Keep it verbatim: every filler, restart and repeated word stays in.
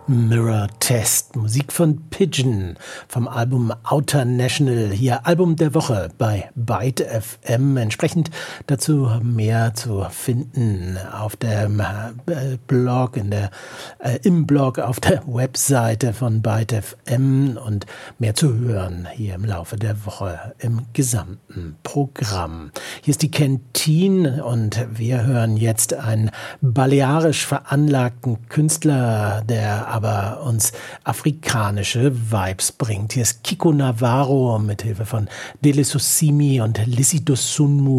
Mirror Test, Musik von Pigeon vom Album Outer National, hier Album der Woche bei Byte F M. Entsprechend dazu mehr zu finden auf dem Blog, in der, äh, im Blog, auf der Webseite von Byte F M und mehr zu hören hier im Laufe der Woche im gesamten Programm. Hier ist die Kentin und wir hören jetzt einen balearisch veranlagten Künstler, der aber uns afrikanische Vibes bringt. Hier ist Kiko Navarro mit Hilfe von Dele Sosimi und Lissi Dosunmu